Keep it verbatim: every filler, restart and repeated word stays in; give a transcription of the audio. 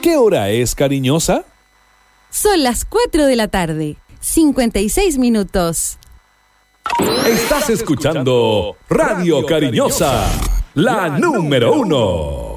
¿Qué hora es, cariñosa? Son las cuatro de la tarde, cincuenta y seis minutos. Estás escuchando Radio Cariñosa, la número uno.